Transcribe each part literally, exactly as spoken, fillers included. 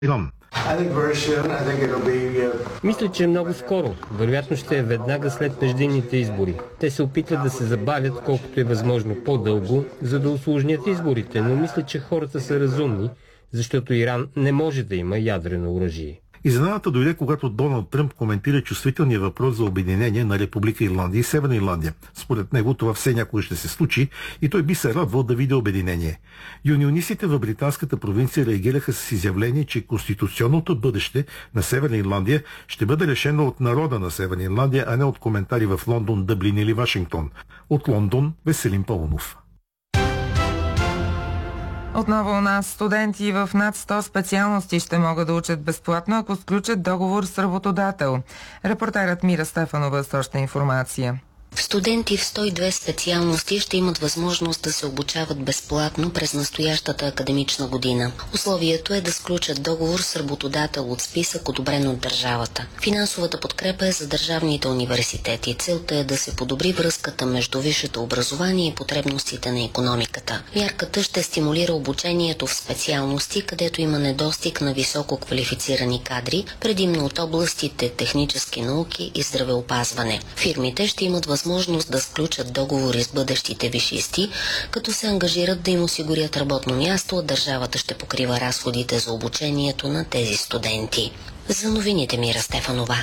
Иран. Мисля, че е много скоро. Вероятно ще е веднага след междинните избори. Те се опитват да се забавят колкото е възможно по-дълго, за да усложнят изборите, но мисля, че хората са разумни, защото Иран не може да има ядрено оръжие. Изненадата дойде, когато Доналд Тръмп коментира чувствителния въпрос за обединение на Република Ирландия и Северна Ирландия. Според него това все някога ще се случи и той би се радвал да види обединение. Юнионистите в британската провинция реагираха с изявление, че конституционното бъдеще на Северна Ирландия ще бъде решено от народа на Северна Ирландия, а не от коментари в Лондон, Дъблин или Вашингтон. От Лондон Веселин Паунов. Отново у нас студенти в над сто специалности ще могат да учат безплатно, ако сключат договор с работодател. Репортерът Мира Стефанова с още информация. Студенти в сто и две специалности ще имат възможност да се обучават безплатно през настоящата академична година. Условието е да сключат договор с работодател от списък, одобрен от държавата. Финансовата подкрепа е за държавните университети. Целта е да се подобри връзката между висшето образование и потребностите на икономиката. Мярката ще стимулира обучението в специалности, където има недостиг на високо квалифицирани кадри, предимно от областите технически науки и здравеопазване. Фирмите ще имат възможност възможност да сключат договори с бъдещите висшисти, като се ангажират да им осигурят работно място, а държавата ще покрива разходите за обучението на тези студенти. За новините Мира Стефанова.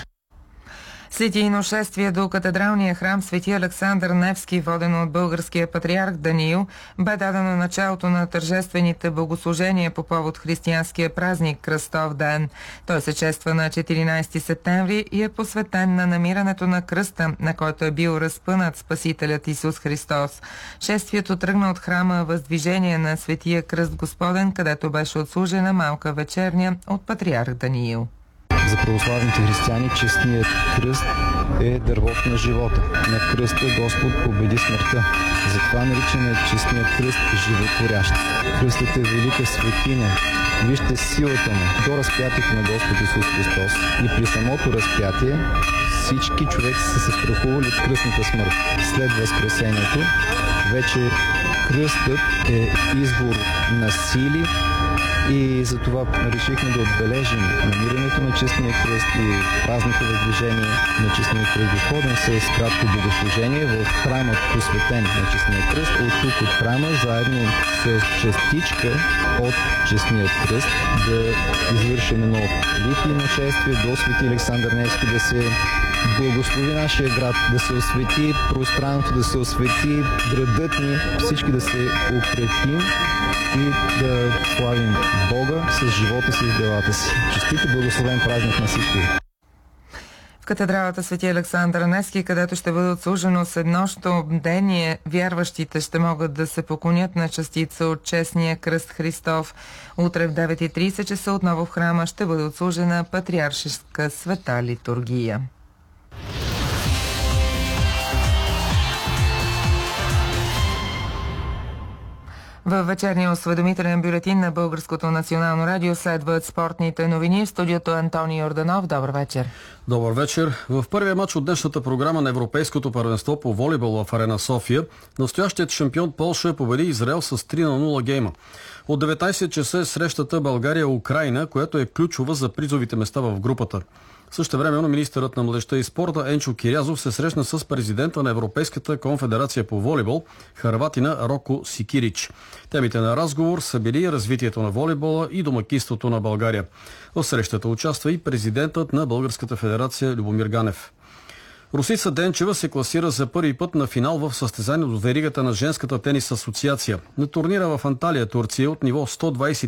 След шествие до катедралния храм Свети Александър Невски, водено от българския патриарх Даниил, бе дадено началото на тържествените богослужения по повод християнския празник Кръстов ден. Той се чества на четиринайсети септември и е посветен на намирането на кръста, на който е бил разпънат Спасителят Исус Христос. Шествието тръгна от храма Въздвижение на Светия Кръст Господен, където беше отслужена малка вечерня от патриарх Даниил. За православните християни честният кръст е дървото на живота. На кръста Господ победи смъртта. Затова наричаме честният кръст животворящ. Кръстът е велика светиня. Вижте силата му до разпятието на Господ Исус Христос. И при самото разпятие всички човеци са се страхували от кръстната смърт. След възкресението вече кръстът е избор на сили, и затова решихме да отбележим намирането на честния кръст и празника Въздвижение на честния кръст Господен с кратко богослужение в храма, посветен на честния кръст. От тук от храма, заедно с частичка от честния кръст, да извършим едно литие на шествие до Свети Александър Невски, да се благослови нашия град, да се освети пространството, да се освети градът ни, всички да се укрепим и да славим Бога с живота си и с делата си. Честит и благословен празник на всички! В катедралата Свети Александър Невски, където ще бъде отслужено седнощно бдение, вярващите ще могат да се поклонят на частица от честния кръст Христов. Утре в девет и трийсет часа отново в храма ще бъде отслужена патриаршеска света литургия. Във вечерния осведомителен бюлетин на Българското национално радио следват спортните новини. В студиото Антони Йорданов. Добър вечер. Добър вечер. В първия матч от днешната програма на Европейското първенство по волейбол в Арена София, настоящият шампион Полша победи Израел с три на нула гейма. От деветнайсет часа е срещата България-Украйна, която е ключова за призовите места в групата. Същевременно министърът на младежта и спорта Енчо Кирязов се срещна с президента на Европейската конфедерация по волейбол, хърватина Роко Сикирич. Темите на разговор са били развитието на волейбола и домакинството на България. В срещата участва и президентът на Българската федерация Любомир Ганев. Русица Денчева се класира за първи път на финал в състезание от веригата на женската тенис асоциация. На турнира в Анталия, Турция, от ниво сто двайсет